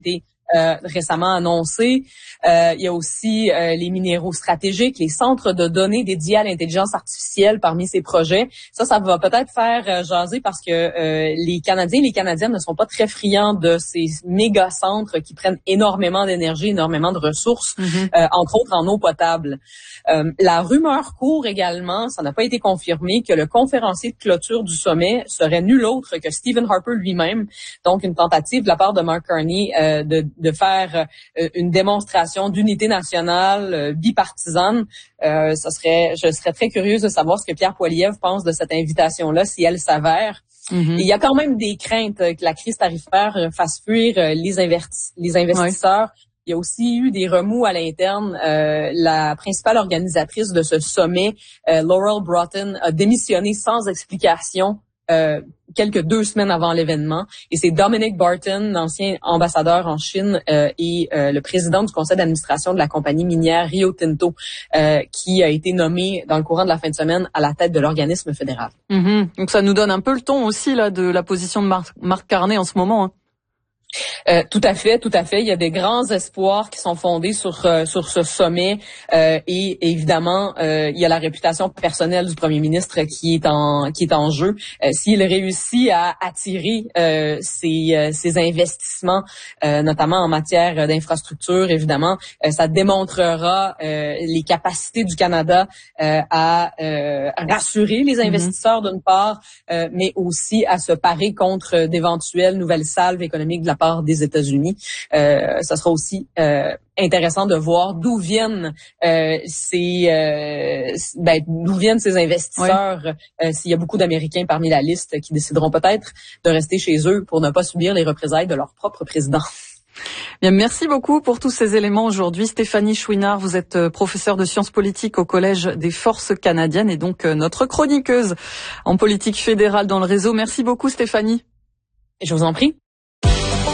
été récemment annoncé. Il y a aussi les minéraux stratégiques, les centres de données dédiés à l'intelligence artificielle parmi ces projets. Ça va peut-être faire jaser parce que les Canadiens et les Canadiennes ne sont pas très friands de ces méga centres qui prennent énormément d'énergie, énormément de ressources, entre autres en eau potable. La rumeur court également, ça n'a pas été confirmé, que le conférencier de clôture du sommet serait nul autre que Stephen Harper lui-même. Donc, une tentative de la part de Mark Carney de faire une démonstration d'unité nationale bipartisane. Je serais très curieuse de savoir ce que Pierre Poilievre pense de cette invitation-là, si elle s'avère. Et il y a quand même des craintes que la crise tarifaire fasse fuir les investisseurs. Ouais. Il y a aussi eu des remous à l'interne. La principale organisatrice de ce sommet, Laurel Broughton, a démissionné sans explication quelques 2 semaines avant l'événement. Et c'est Dominic Barton, l'ancien ambassadeur en Chine et le président du conseil d'administration de la compagnie minière Rio Tinto, qui a été nommé dans le courant de la fin de semaine à la tête de l'organisme fédéral. Donc ça nous donne un peu le ton aussi là de la position de Mark Carney en ce moment. Hein. Tout à fait. Il y a des grands espoirs qui sont fondés sur ce sommet et évidemment il y a la réputation personnelle du premier ministre qui est en jeu. S'il réussit à attirer ces investissements, notamment en matière d'infrastructure, évidemment, ça démontrera les capacités du Canada à rassurer les investisseurs d'une part, mais aussi à se parer contre d'éventuelles nouvelles salves économiques de la part des États-Unis. Ça sera aussi intéressant de voir d'où viennent ces investisseurs. S'il y a beaucoup d'Américains parmi la liste qui décideront peut-être de rester chez eux pour ne pas subir les représailles de leur propre président. Bien, merci beaucoup pour tous ces éléments aujourd'hui. Stéphanie Chouinard, vous êtes professeure de sciences politiques au Collège des Forces canadiennes et donc notre chroniqueuse en politique fédérale dans le réseau. Merci beaucoup Stéphanie. Je vous en prie.